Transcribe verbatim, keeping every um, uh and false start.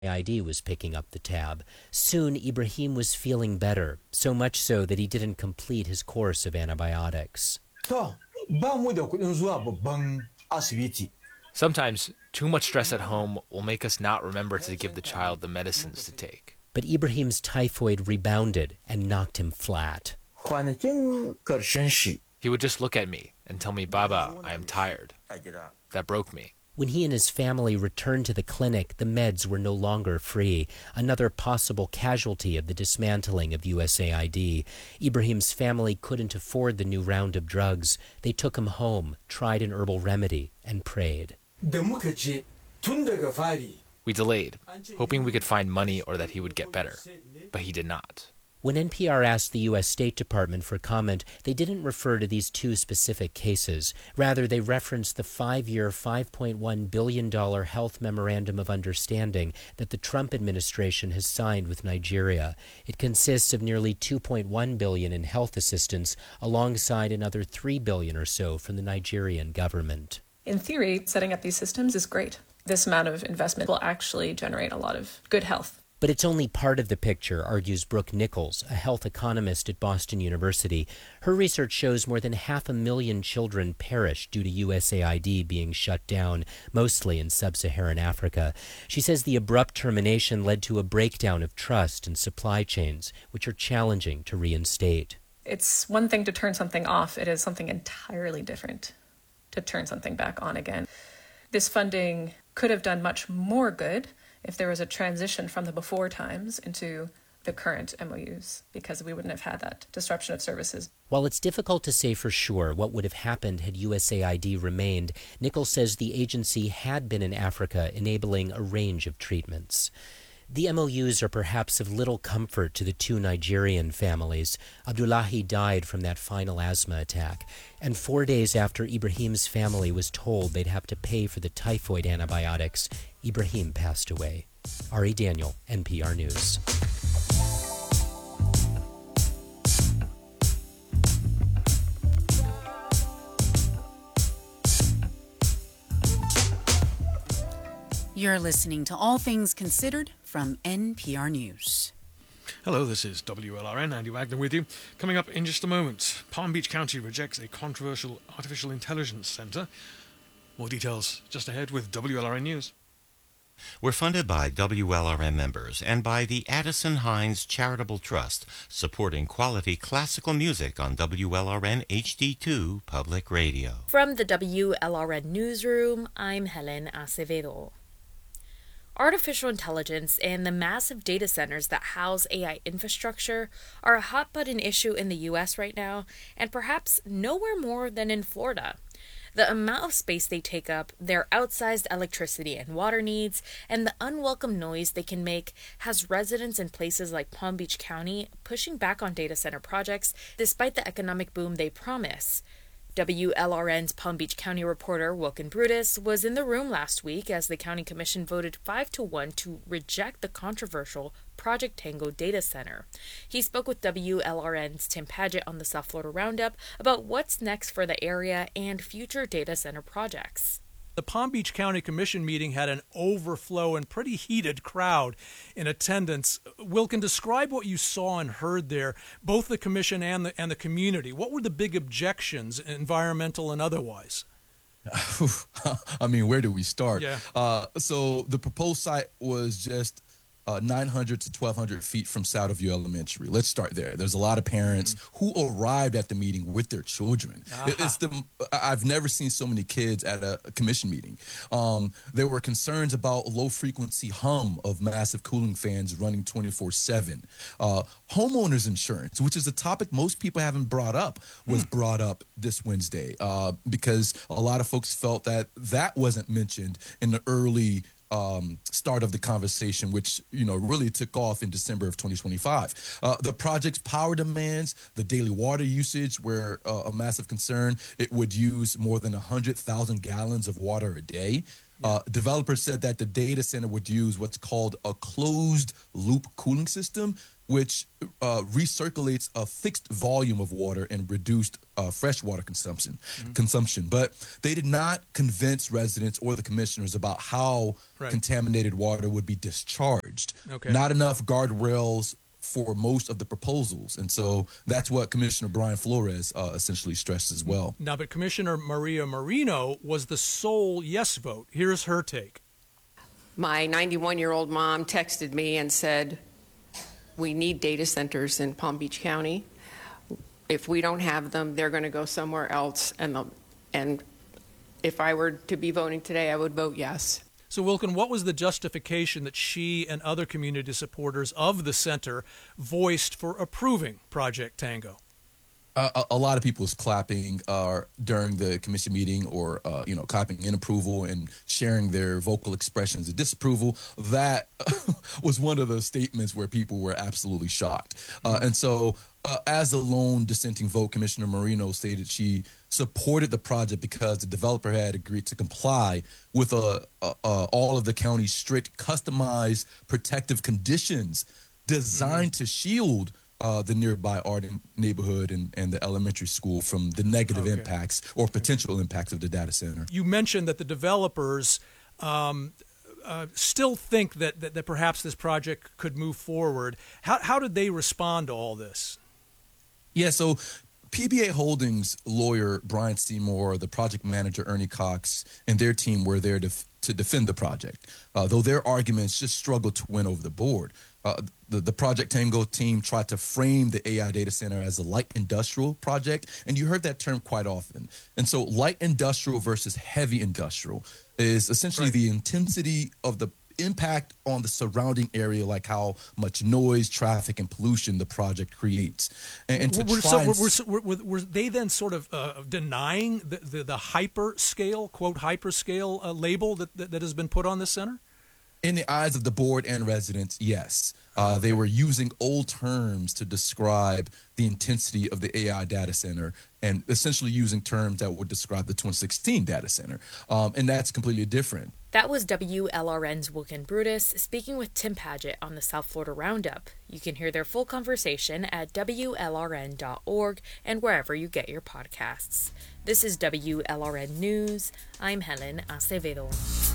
I D was picking up the tab. Soon, Ibrahim was feeling better, so much so that he didn't complete his course of antibiotics. Sometimes, too much stress at home will make us not remember to give the child the medicines to take. But Ibrahim's typhoid rebounded and knocked him flat. He would just look at me and tell me, "Baba, I am tired." That broke me. When he and his family returned to the clinic, the meds were no longer free, another possible casualty of the dismantling of U S A I D. Ibrahim's family couldn't afford the new round of drugs. They took him home, tried an herbal remedy, and prayed. We delayed, hoping we could find money or that he would get better, but he did not. When N P R asked the U S State Department for comment, they didn't refer to these two specific cases. Rather, they referenced the five-year, five point one billion dollars health memorandum of understanding that the Trump administration has signed with Nigeria. It consists of nearly two point one billion dollars in health assistance, alongside another three billion dollars or so from the Nigerian government. In theory, setting up these systems is great. This amount of investment will actually generate a lot of good health. But it's only part of the picture, argues Brooke Nichols, a health economist at Boston University. Her research shows more than half a million children perish due to U S A I D being shut down, mostly in sub-Saharan Africa. She says the abrupt termination led to a breakdown of trust and supply chains, which are challenging to reinstate. It's one thing to turn something off. It is something entirely different to turn something back on again. This funding could have done much more good if there was a transition from the before times into the current M O Us, because we wouldn't have had that disruption of services. While it's difficult to say for sure what would have happened had U S A I D remained, Nichols says the agency had been in Africa enabling a range of treatments. The M O Us are perhaps of little comfort to the two Nigerian families. Abdullahi died from that final asthma attack, and four days after Ibrahim's family was told they'd have to pay for the typhoid antibiotics, Ibrahim passed away. Ari Daniel, N P R News. You're listening to All Things Considered from N P R News. Hello, this is W L R N, Andy Wagner with you. Coming up in just a moment, Palm Beach County rejects a controversial artificial intelligence centre. More details just ahead with W L R N News. We're funded by W L R N members and by the Addison Hines Charitable Trust, supporting quality classical music on W L R N H D two Public Radio. From the W L R N Newsroom, I'm Helen Acevedo. Artificial intelligence and the massive data centers that house A I infrastructure are a hot-button issue in the U S right now, and perhaps nowhere more than in Florida. The amount of space they take up, their outsized electricity and water needs, and the unwelcome noise they can make has residents in places like Palm Beach County pushing back on data center projects despite the economic boom they promise. W L R N's Palm Beach County reporter Wilkin Brutus was in the room last week as the county commission voted five to one to reject the controversial Project Tango data center. He spoke with W L R N's Tim Paget on the South Florida Roundup about what's next for the area and future data center projects. The Palm Beach County Commission meeting had an overflow and pretty heated crowd in attendance. Wilkin, describe what you saw and heard there, both the commission and the and the community. What were the big objections, environmental and otherwise? I mean, where do we start? Yeah. Uh, so the proposed site was just uh, nine hundred to twelve hundred feet from Southview Elementary. Let's start there. There's a lot of parents mm-hmm. who arrived at the meeting with their children. Uh-huh. It's the I've never seen so many kids at a, a commission meeting. Um, there were concerns about low frequency hum of massive cooling fans running twenty-four seven. Uh, homeowners insurance, which is a topic most people haven't brought up, was mm. brought up this Wednesday uh, because a lot of folks felt that that wasn't mentioned in the early Um, start of the conversation, which, you know, really took off in December of twenty twenty-five. Uh, the project's power demands, the daily water usage were uh, a massive concern. It would use more than one hundred thousand gallons of water a day. Uh, developers said that the data center would use what's called a closed loop cooling system, which uh, recirculates a fixed volume of water and reduced uh, freshwater consumption. Mm-hmm. Consumption, but they did not convince residents or the commissioners about how right. contaminated water would be discharged. Okay. Not enough guardrails for most of the proposals, and so that's what Commissioner Brian Flores uh, essentially stressed as well. Now, but Commissioner Maria Marino was the sole yes vote. Here's her take. My ninety-one-year-old mom texted me and said, we need data centers in Palm Beach County. If we don't have them, they're going to go somewhere else. And, the, and if I were to be voting today, I would vote yes. So, Wilkin, what was the justification that she and other community supporters of the center voiced for approving Project Tango? Uh, a, a lot of people was clapping uh, during the commission meeting, or uh, you know, clapping in approval and sharing their vocal expressions of disapproval. That was one of those statements where people were absolutely shocked. Uh, and so, uh, as a lone dissenting vote, Commissioner Marino stated she supported the project because the developer had agreed to comply with uh, uh, uh, all of the county's strict, customized protective conditions designed mm-hmm. to shield Uh, the nearby Arden neighborhood and, and the elementary school from the negative okay. impacts or potential impacts of the data center. You mentioned that the developers um, uh, still think that, that, that perhaps this project could move forward. How, how did they respond to all this? Yeah, so P B A Holdings lawyer Brian Seymour, the project manager Ernie Cox, and their team were there to, to defend the project, uh, though their arguments just struggled to win over the board. Uh, the, the Project Tango team tried to frame the A I data center as a light industrial project, and you heard that term quite often. And so light industrial versus heavy industrial is essentially right. the intensity of the impact on the surrounding area, like how much noise, traffic, and pollution the project creates. And, and to were, try so, and were, were, were they then sort of uh, denying the, the, the hyperscale, quote, hyperscale uh, label that, that, that has been put on this center? In the eyes of the board and residents, yes. Uh, they were using old terms to describe the intensity of the A I data center and essentially using terms that would describe the twenty sixteen data center. Um, and that's completely different. That was W L R N's Wilkin Brutus speaking with Tim Paget on the South Florida Roundup. You can hear their full conversation at W L R N dot org and wherever you get your podcasts. This is W L R N News. I'm Helen Acevedo.